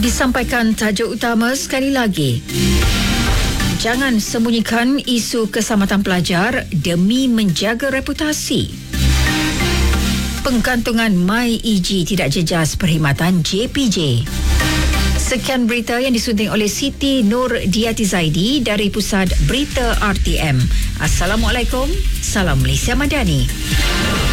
Disampaikan tajuk utama sekali lagi. Jangan sembunyikan isu keselamatan pelajar demi menjaga reputasi. Pengkantungan MyEG tidak jejas perkhidmatan JPJ. Sekian berita yang disunting oleh Siti Nurdiati Zaidi dari Pusat Berita RTM. Assalamualaikum. Salam Malaysia Madani.